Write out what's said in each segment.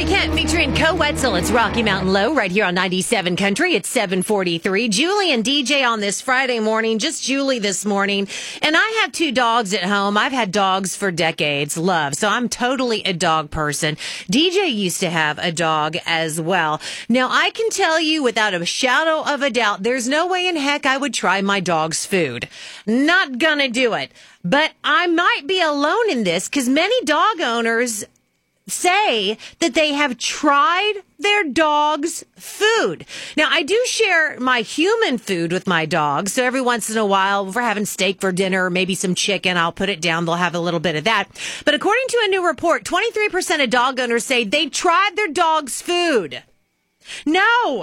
Kent featuring Co Wetzel. It's Rocky Mountain Low right here on 97 Country. It's 7:43. Julie and DJ on this Friday morning. Just Julie this morning. And I have 2 dogs at home. I've had dogs for decades. Love. So I'm totally a dog person. DJ used to have a dog as well. Now, I can tell you without a shadow of a doubt, there's no way in heck I would try my dog's food. Not gonna do it. But I might be alone in this because many dog owners say that they have tried their dog's food. Now, I do share my human food with my dogs. So every once in a while, if we're having steak for dinner, or maybe some chicken, I'll put it down. They'll have a little bit of that. But according to a new report, 23% of dog owners say they tried their dog's food. No.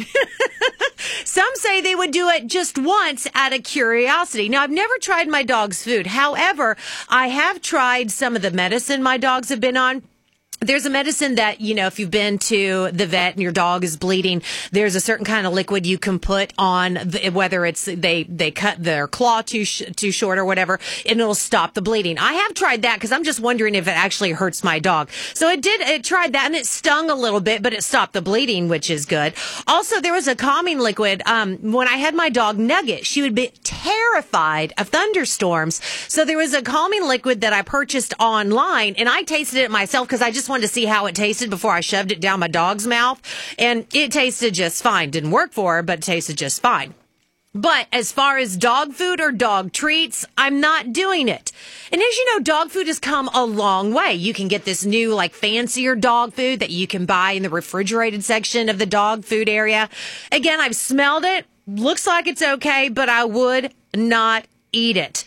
Some say they would do it just once out of curiosity. Now, I've never tried my dog's food. However, I have tried some of the medicine my dogs have been on. There's a medicine that, you know, if you've been to the vet and your dog is bleeding, there's a certain kind of liquid you can put on, whether it's they cut their claw too short or whatever, and it'll stop the bleeding. I have tried that because I'm just wondering if it actually hurts my dog. So it tried that, and it stung a little bit, but it stopped the bleeding, which is good. Also, there was a calming liquid. When I had my dog Nugget, she would be terrified of thunderstorms. So there was a calming liquid that I purchased online, and I tasted it myself because I just wanted to see how it tasted before I shoved it down my dog's mouth. And it tasted just fine. Didn't work for her, but it tasted just fine. But as far as dog food or dog treats, I'm not doing it. And as you know, dog food has come a long way. You can get this new, fancier dog food that you can buy in the refrigerated section of the dog food area. Again, I've smelled it. Looks like it's okay, but I would not eat it.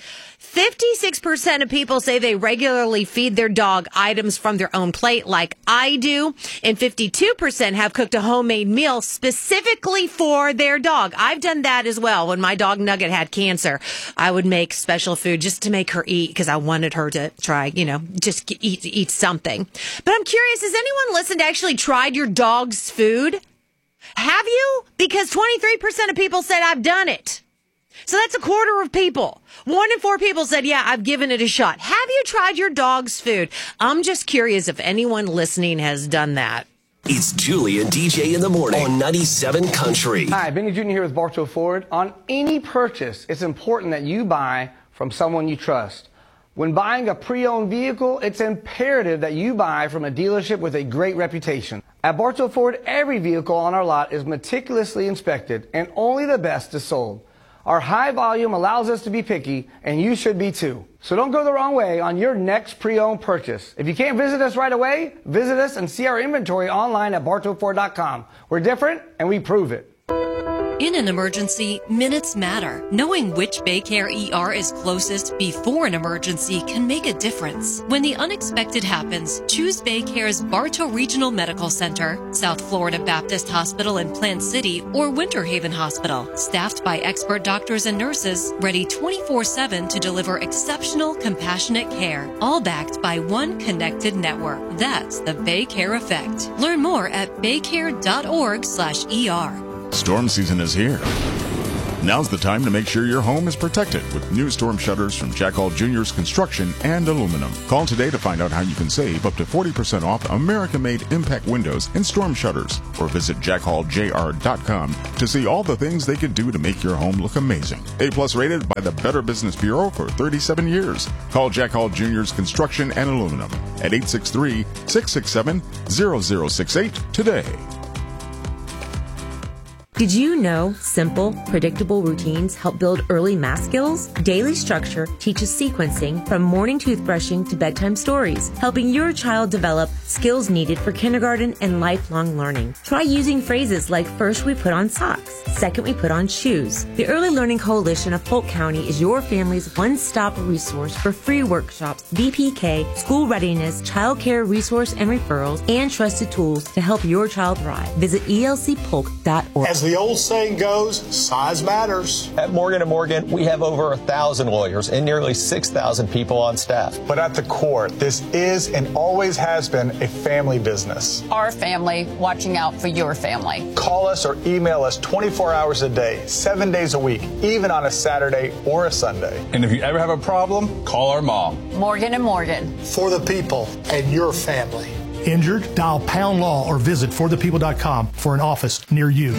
56% of people say they regularly feed their dog items from their own plate like I do, and 52% have cooked a homemade meal specifically for their dog. I've done that as well. When my dog Nugget had cancer, I would make special food just to make her eat because I wanted her to try, just eat something. But I'm curious, has anyone listened to actually tried your dog's food? Have you? Because 23% of people said I've done it. So that's a quarter of people. 1 in 4 people said, yeah, I've given it a shot. Have you tried your dog's food? I'm just curious if anyone listening has done that. It's Julie and DJ in the morning on 97 Country. Hi, Benny Jr. here with Bartow Ford. On any purchase, it's important that you buy from someone you trust. When buying a pre-owned vehicle, it's imperative that you buy from a dealership with a great reputation. At Bartow Ford, every vehicle on our lot is meticulously inspected, and only the best is sold. Our high volume allows us to be picky, and you should be too. So don't go the wrong way on your next pre-owned purchase. If you can't visit us right away, visit us and see our inventory online at bartowford.com. We're different, and we prove it. In an emergency, minutes matter. Knowing which Baycare ER is closest before an emergency can make a difference. When the unexpected happens, choose Baycare's Bartow Regional Medical Center, South Florida Baptist Hospital in Plant City, or Winter Haven Hospital. Staffed by expert doctors and nurses, ready 24/7 to deliver exceptional, compassionate care. All backed by one connected network. That's the Baycare effect. Learn more at baycare.org/ER. Storm season is here. Now's the time to make sure your home is protected with new storm shutters from Jack Hall Jr.'s Construction and Aluminum. Call today to find out how you can save up to 40% off American-made impact windows and storm shutters, or visit jackhallJR.com to see all the things they can do to make your home look amazing. A+ rated by the Better Business Bureau for 37 years. Call Jack Hall Jr.'s Construction and Aluminum at 863-667-0068 today. Did you know simple, predictable routines help build early math skills? Daily Structure teaches sequencing from morning toothbrushing to bedtime stories, helping your child develop skills needed for kindergarten and lifelong learning. Try using phrases like first we put on socks, second we put on shoes. The Early Learning Coalition of Polk County is your family's one-stop resource for free workshops, BPK, school readiness, child care resource and referrals, and trusted tools to help your child thrive. Visit elcpolk.org. As the old saying goes, size matters. At Morgan & Morgan, we have over 1,000 lawyers and nearly 6,000 people on staff. But at the core, this is and always has been a family business. Our family watching out for your family. Call us or email us 24 hours a day, 7 days a week, even on a Saturday or a Sunday. And if you ever have a problem, call our mom. Morgan & Morgan. For the people and your family. Injured? Dial Pound Law or visit forthepeople.com for an office near you.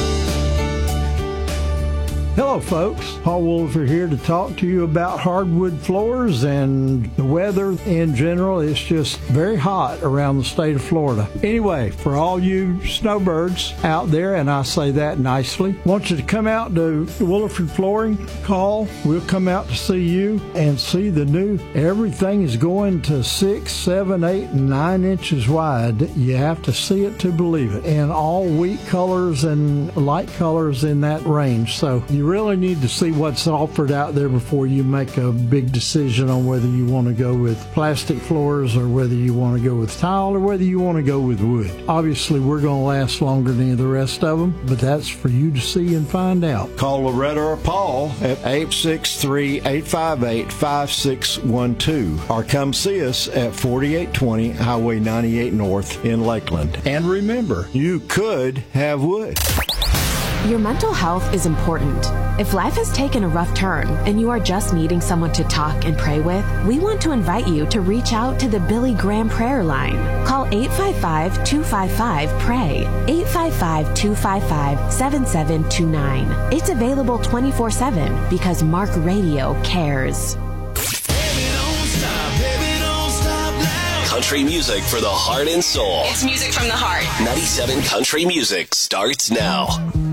Hello, folks. Paul Woolfer here to talk to you about hardwood floors and the weather in general. It's just very hot around the state of Florida. Anyway, for all you snowbirds out there, and I say that nicely, want you to come out to Woolford Flooring. Call. We'll come out to see you and see the new. Everything is going to 6, 7, 8, and 9 inches wide. You have to see it to believe it. And all wheat colors and light colors in that range. So you really need to see what's offered out there before you make a big decision on whether you want to go with plastic floors or whether you want to go with tile or whether you want to go with wood. Obviously, we're going to last longer than the rest of them, but that's for you to see and find out. Call Loretta or Paul at 863-858-5612 or come see us at 4820 Highway 98 North in Lakeland. And remember, you could have wood. Your mental health is important. If life has taken a rough turn and you are just needing someone to talk and pray with, we want to invite you to reach out to the Billy Graham Prayer Line. Call 855-255-PRAY, 855-255-7729. It's available 24/7 because Mark Radio cares. Country music for the heart and soul. It's music from the heart. 97 Country Music starts now.